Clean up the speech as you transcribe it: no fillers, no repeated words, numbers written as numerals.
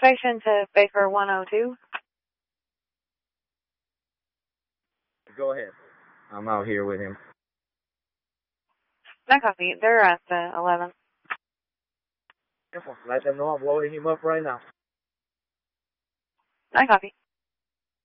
station to Baker 102. Go ahead. I'm out here with him. No copy. They're at 11. Let them know I'm loading him up right now. No copy.